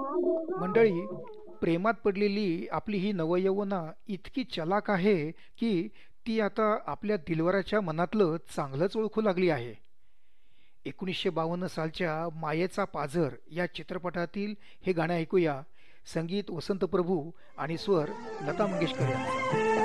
मंडळी, प्रेमात पडलेली आपली ही नवयौवना इतकी चलाक आहे की ती आता आपल्या दिलवराच्या मनातलं चांगलंच ओळखू लागली आहे. 1952 सालच्या मायेचा पाझर या चित्रपटातील हे गाणं ऐकूया. संगीत वसंत प्रभू आणि स्वर लता मंगेशकर यांचा.